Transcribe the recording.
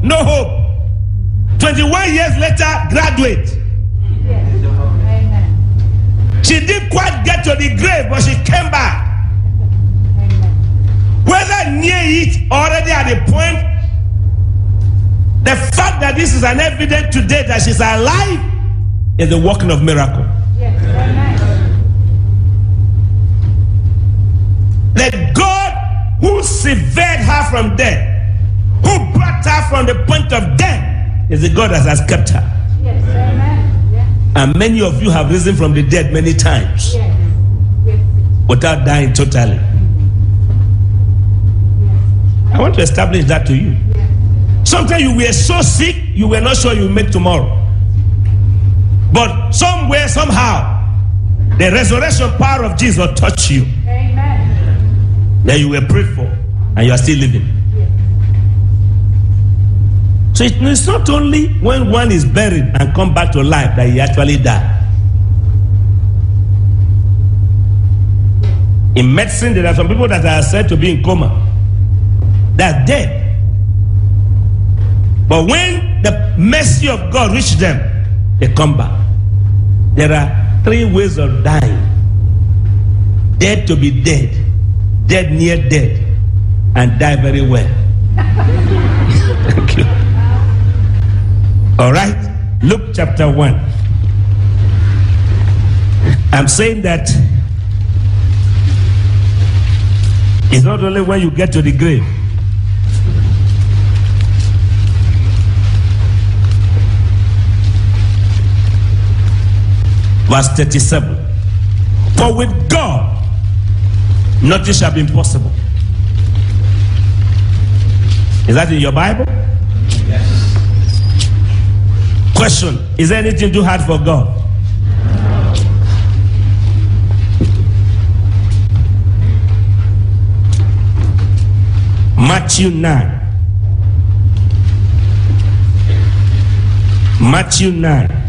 no hope. 21 years later, graduate. She didn't quite get to the grave, but she came back. Whether near it, already at the point, the fact that this is an evidence today that she's alive is the working of miracle. The God who severed her from death, who brought her from the point of death, is the God that has kept her. Yes, amen. Yeah. And many of you have risen from the dead many times without dying totally. I want to establish that to you. Sometimes you were so sick, you were not sure you would make tomorrow. But somewhere, somehow, the resurrection power of Jesus touched you. Amen. Then you were prayed for, and you are still living. So it's not only when one is buried and come back to life that he actually died. In medicine, there are some people that are said to be in coma. They're dead. But when the mercy of God reaches them, they come back. There are 3 ways of dying. Dead to be dead, dead near dead, and die very well. Thank you. All right, Luke chapter 1. I'm saying that it's not only when you get to the grave. Verse 37. For with God, nothing shall be impossible. Is that in your Bible? Yes. Question, is there anything too hard for God? Matthew 9. Matthew 9.